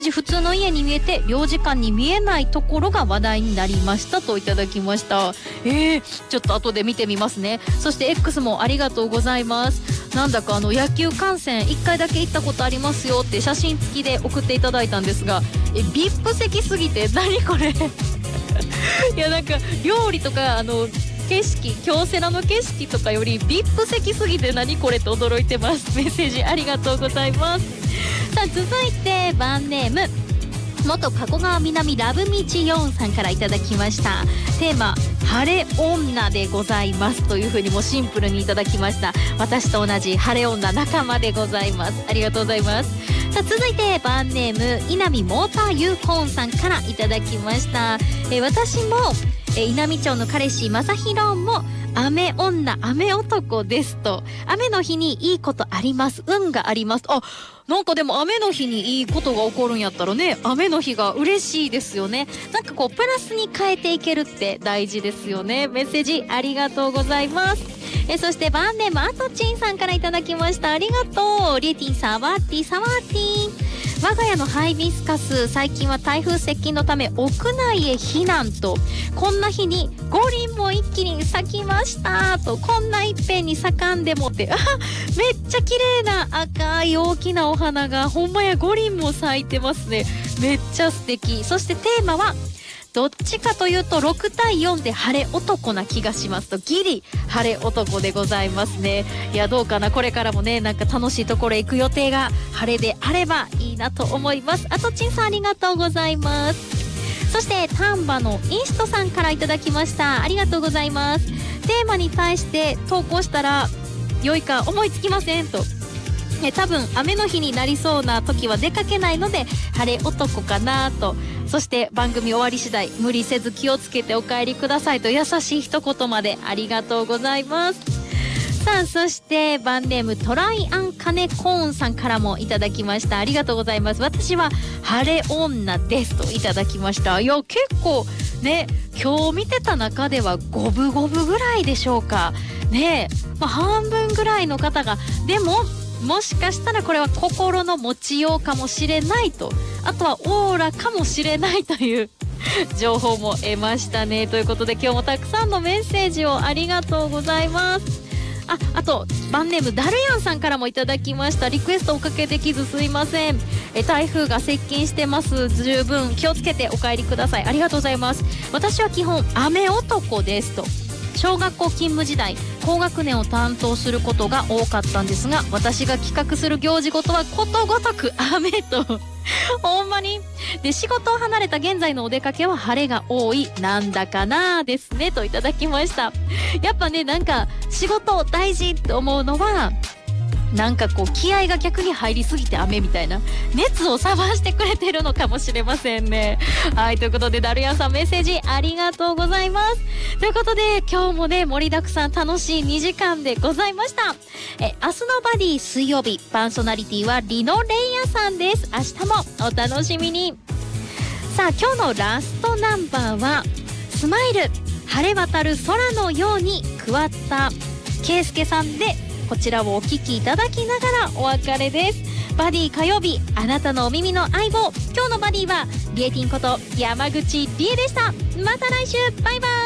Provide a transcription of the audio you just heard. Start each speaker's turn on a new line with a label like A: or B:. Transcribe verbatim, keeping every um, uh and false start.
A: 普通の家に見えて領事館に見えないところが話題になりましたといただきました。えー、ちょっと後で見てみますね。そして X もありがとうございます。なんだかあの野球観戦いっかいだけ行ったことありますよって写真付きで送っていただいたんですが、え ブイアイピー 席すぎて何これいやなんか料理とかあの景色、京セラの景色とかより ブイアイピー 席すぎて何これと驚いてます。メッセージありがとうございます。さあ続いてバンネーム元加古川南ラブミチヨンさんからいただきました。テーマ晴れ女でございますというふうにもシンプルにいただきました。私と同じ晴れ女仲間でございます。ありがとうございます。さあ続いてバンネーム稲見モーターユーコーンさんからいただきました。え私もえ稲見町の彼氏正弘も雨女雨男ですと。雨の日にいいことあります、運があります。あ、なんかでも雨の日にいいことが起こるんやったらね、雨の日が嬉しいですよね。なんかこうプラスに変えていけるって大事ですよね。メッセージありがとうございます。えそしてバンネームあとちんさんからいただきました。ありがとう。リエティンサワーティーサワーティー。我が家のハイビスカス最近は台風接近のため屋内へ避難と、こんな日に五輪も一気に咲きましたと、こんないっぺんに咲かんでもって、あめっちゃ綺麗な赤い大きなお花がほんまや五輪も咲いてますね。めっちゃ素敵。そしてテーマはどっちかというとろくたいよんで晴れ男な気がしますと、ギリ晴れ男でございますね。いやどうかな、これからもねなんか楽しいところへ行く予定が晴れであればいいなと思います。あとちんさんありがとうございます。そして丹波のインストさんからいただきました。ありがとうございます。テーマに対して投稿したら良いか思いつきませんと。え多分雨の日になりそうな時は出かけないので晴れ男かなと。そして番組終わり次第無理せず気をつけてお帰りくださいと優しい一言までありがとうございます。さあそしてバンネームトライアンカネコーンさんからもいただきました。ありがとうございます。私は晴れ女ですといただきました。いや結構ね今日見てた中では五分五分ぐらいでしょうかねえ、まあ、半分ぐらいの方がでももしかしたらこれは心の持ちようかもしれないと、あとはオーラかもしれないという情報も得ましたね。ということで今日もたくさんのメッセージをありがとうございます。あ、あとバンネームダルヤンさんからもいただきました。リクエストおかけできずすいません。え台風が接近してます。十分気をつけてお帰りください。ありがとうございます。私は基本雨男ですと。小学校勤務時代高学年を担当することが多かったんですが、私が企画する行事ごとはことごとく雨とほんまにで仕事を離れた現在のお出かけは晴れが多い、なんだかなですねといただきました。やっぱねなんか仕事大事って思うのはなんかこう気合が逆に入りすぎて雨みたいな熱を冷ましてくれてるのかもしれませんね。はい、ということでダルヤンさんメッセージありがとうございます。ということで今日もね盛りだくさん楽しいにじかんでございました。え明日のバディ水曜日パーソナリティはリノレイヤさんです。明日もお楽しみに。さあ今日のラストナンバーはスマイル晴れ渡る空のように桑田佳祐さんでこちらをお聴きいただきながらお別れです。バディ火曜日あなたのお耳の相棒、今日のバディはリエティンこと山口理恵でした。また来週、バイバイ。